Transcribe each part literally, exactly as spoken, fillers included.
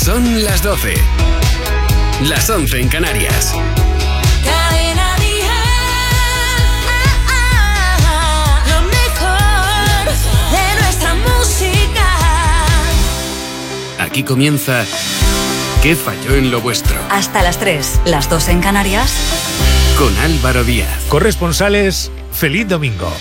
Son las doce. Las once en Canarias. Cadena Dial, lo mejor de nuestra música. Aquí comienza ¿Qué falló en lo vuestro? Hasta las tres, las dos en Canarias. Con Álvaro Díaz. Corresponsales, feliz domingo.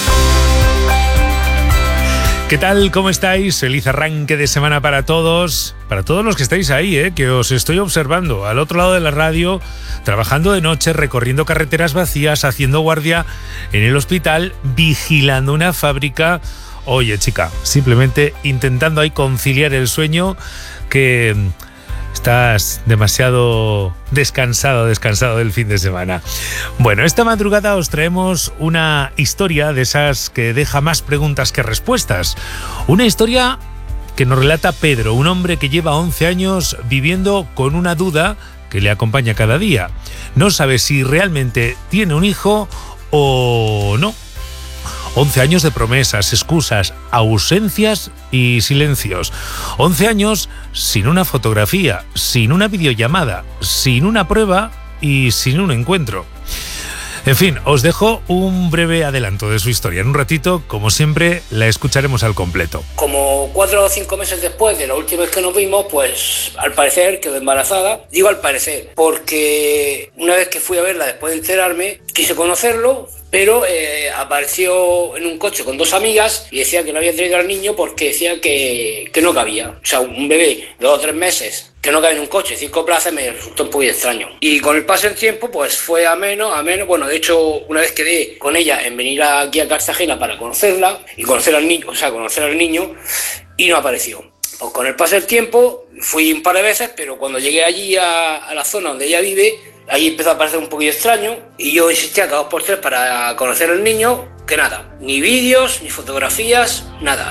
¿Qué tal? ¿Cómo estáis? Feliz arranque de semana para todos. Para todos los que estáis ahí, ¿eh? Que os estoy observando al otro lado de la radio, trabajando de noche, recorriendo carreteras vacías, haciendo guardia en el hospital, vigilando una fábrica. Oye, chica, simplemente intentando ahí conciliar el sueño, que estás demasiado descansado, descansado del fin de semana. Bueno, esta madrugada os traemos una historia de esas que deja más preguntas que respuestas. Una historia que nos relata Pedro, un hombre que lleva once años viviendo con una duda que le acompaña cada día. No sabe si realmente tiene un hijo o no. once años de promesas, excusas, ausencias y silencios. once años sin una fotografía, sin una videollamada, sin una prueba y sin un encuentro. En fin, os dejo un breve adelanto de su historia. En un ratito, como siempre, la escucharemos al completo. Como cuatro o cinco meses después de la última vez que nos vimos, pues al parecer quedó embarazada. Digo al parecer, porque una vez que fui a verla después de enterarme, quise conocerlo, pero eh, apareció en un coche con dos amigas y decía que no había traído al niño porque decía que, que no cabía. O sea, un bebé de dos o tres meses que no cabe en un coche, cinco plazas, me resultó un poco extraño. Y con el paso del tiempo, pues fue a menos, a menos. Bueno, de hecho, una vez quedé con ella en venir aquí a Cartagena para conocerla y conocer al niño, o sea, conocer al niño, y no apareció. Pues con el paso del tiempo, fui un par de veces, pero cuando llegué allí a, a la zona donde ella vive, ahí empezó a parecer un poquito extraño y yo insistía cada dos por tres para conocer al niño, que nada, ni vídeos, ni fotografías, nada.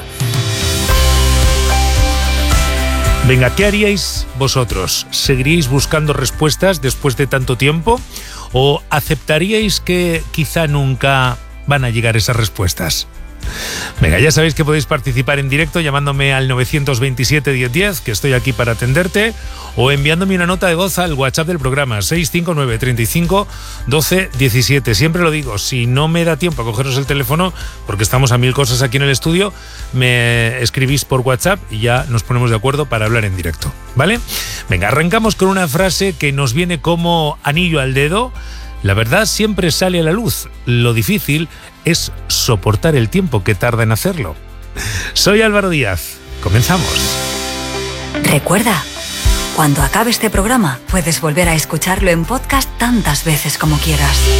Venga, ¿qué haríais vosotros? ¿Seguiríais buscando respuestas después de tanto tiempo? ¿O aceptaríais que quizá nunca van a llegar esas respuestas? Venga, ya sabéis que podéis participar en directo llamándome al nueve dos siete, diez diez, que estoy aquí para atenderte, o enviándome una nota de voz al WhatsApp del programa seis cinco nueve, treinta y cinco, doce, diecisiete. Siempre lo digo, si no me da tiempo a cogeros el teléfono, porque estamos a mil cosas aquí en el estudio, me escribís por WhatsApp y ya nos ponemos de acuerdo para hablar en directo, ¿vale? Venga, arrancamos con una frase que nos viene como anillo al dedo. La verdad siempre sale a la luz. Lo difícil es soportar el tiempo que tarda en hacerlo. Soy Álvaro Díaz. Comenzamos. Recuerda, cuando acabe este programa, puedes volver a escucharlo en podcast tantas veces como quieras.